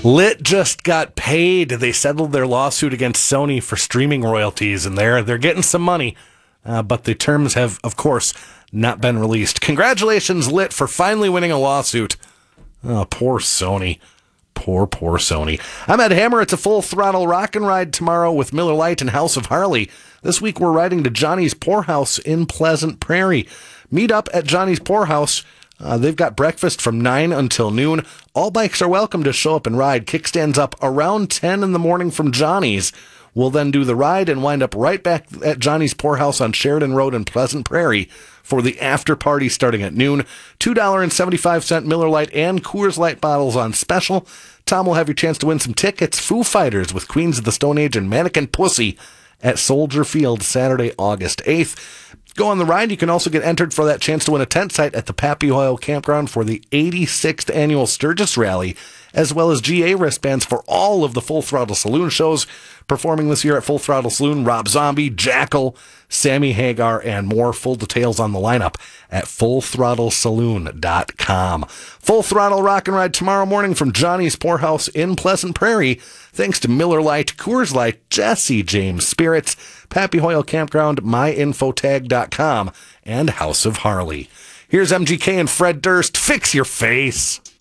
Lit just got paid. They settled their lawsuit against Sony for streaming royalties, and they're getting some money. But the terms have, of course, not been released. Congratulations, Lit, for finally winning a lawsuit. Oh, poor Sony. Poor Sony. I'm Ed Hammer. It's a Full Throttle Rock and Ride tomorrow with Miller Lite and House of Harley. This week we're riding to Johnny's Poorhouse in Pleasant Prairie. Meet up at Johnny's Poorhouse. They've got breakfast from 9 until noon. All bikes are welcome to show up and ride. Kickstands up around 10 in the morning from Johnny's. We'll then do the ride and wind up right back at Johnny's Poorhouse on Sheridan Road in Pleasant Prairie for the after party starting at noon. $2.75 Miller Lite and Coors Light bottles on special. Tom will have your chance to win some tickets. Foo Fighters with Queens of the Stone Age and Mannequin Pussy at Soldier Field Saturday, August 8th. Go on the ride. You can also get entered for that chance to win a tent site at the Pappy Hoyle Campground for the 86th Annual Sturgis Rally, as well as GA wristbands for all of the Full Throttle Saloon shows. Performing this year at Full Throttle Saloon, Rob Zombie, Jackal, Sammy Hagar, and more. Full details on the lineup at FullThrottleSaloon.com. Full Throttle Rock and Ride tomorrow morning from Johnny's Poorhouse in Pleasant Prairie. Thanks to Miller Lite, Coors Light, Jesse James Spirits, Pappy Hoyle Campground, MyInfotag.com, and House of Harley. Here's MGK and Fred Durst. Fix your face.